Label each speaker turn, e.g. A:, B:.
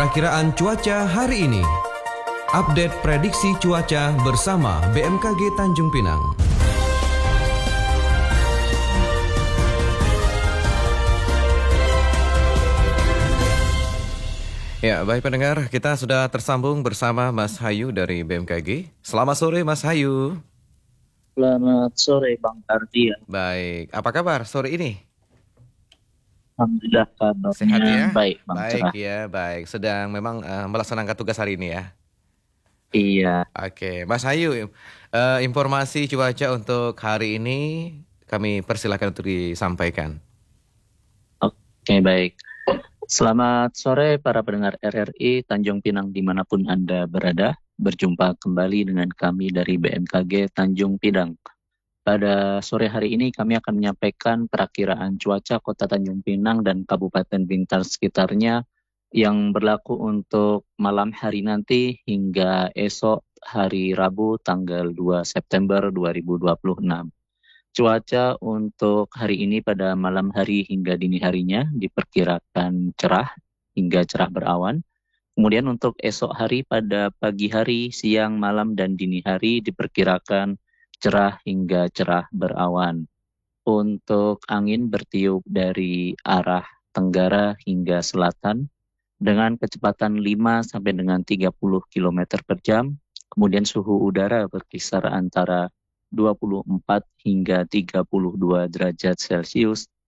A: Perakiraan cuaca hari ini. Update prediksi cuaca bersama BMKG Tanjung Pinang. Ya, baik pendengar, kita sudah tersambung bersama Mas Hayu dari BMKG. Selamat sore Mas Hayu.
B: Selamat sore Bang Ardian.
A: Baik, apa kabar sore ini?
B: Alhamdulillah kabarnya
A: Sehat ya?
B: baik Bang.
A: Baik
B: Cerah.
A: ya, baik. Sedang memang melaksanakan tugas hari ini ya.
B: Iya,
A: Oke, Mas Hayu, informasi cuaca untuk hari ini kami persilakan untuk disampaikan.
B: oke baik. Selamat sore para pendengar RRI Tanjung Pinang dimanapun Anda berada. Berjumpa kembali dengan kami dari BMKG Tanjung Pinang. Pada sore hari ini kami akan menyampaikan perakiraan cuaca Kota Tanjung Pinang dan Kabupaten Bintan sekitarnya yang berlaku untuk malam hari nanti hingga esok hari Rabu tanggal 2 September 2026. Cuaca untuk hari ini pada malam hari hingga dini harinya diperkirakan cerah hingga cerah berawan. Kemudian untuk esok hari pada pagi hari, siang, malam, dan dini hari diperkirakan cerah hingga cerah berawan. Untuk angin bertiup dari arah tenggara hingga selatan dengan kecepatan 5 sampai dengan 30 km per jam. Kemudian suhu udara berkisar antara 24 hingga 32 derajat Celcius